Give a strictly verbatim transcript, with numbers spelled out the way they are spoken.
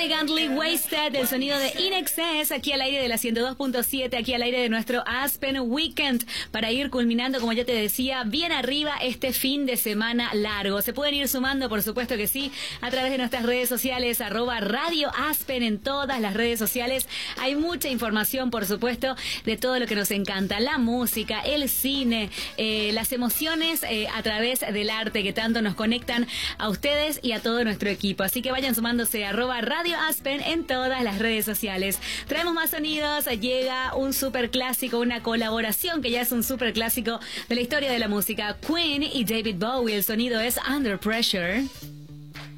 Elegantly Wasted, el sonido de In Excess, aquí al aire de la ciento dos punto siete, aquí al aire de nuestro Aspen Weekend, para ir culminando, como yo te decía, bien arriba este fin de semana largo. Se pueden ir sumando, por supuesto que sí, a través de nuestras redes sociales, arroba Radio Aspen en todas las redes sociales. Hay mucha información, por supuesto, de todo lo que nos encanta, la música, el cine, eh, las emociones eh, a través del arte que tanto nos conectan a ustedes y a todo nuestro equipo. Así que vayan sumándose a arroba Radio Aspen en todas las redes sociales. Traemos más sonidos, llega un super clásico, una colaboración que ya es un super clásico de la historia de la música. Queen y David Bowie, el sonido es Under Pressure.